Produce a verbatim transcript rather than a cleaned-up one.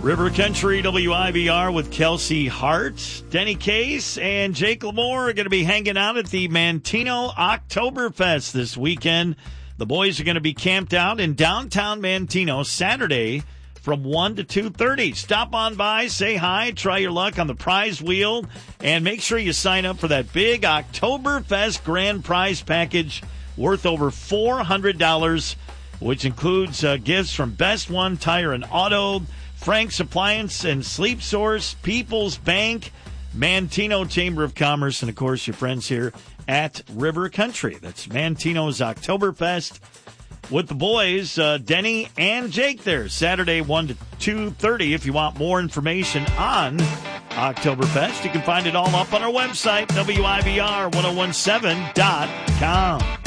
River Country W I B R with Kelsey Hart. Denny Case and Jake Lamore are going to be hanging out at the Manteno Oktoberfest this weekend. The boys are going to be camped out in downtown Manteno Saturday from one to two thirty. Stop on by, say hi, try your luck on the prize wheel, and make sure you sign up for that big Oktoberfest grand prize package worth over four hundred dollars, which includes uh, gifts from Best One Tire and Auto, Frank's Appliance and Sleep Source, People's Bank, Manteno Chamber of Commerce, and, of course, your friends here at River Country. That's Manteno's Oktoberfest with the boys, uh, Denny and Jake there, Saturday one to two thirty. If you want more information on Oktoberfest, you can find it all up on our website, W I B R ten seventeen dot com.